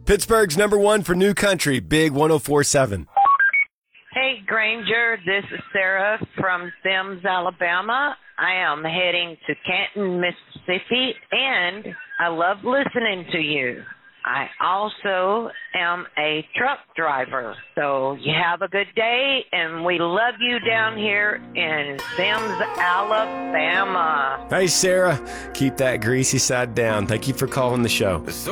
Pittsburgh's number one for new country, Big 104.7. Hey, Granger, this is Sarah from Sims, Alabama. I am heading to Canton, Mississippi, and I love listening to you. I also am a truck driver. So you have a good day, and we love you down here in Sims, Alabama. Hey, Sarah. Keep that greasy side down. Thank you for calling the show.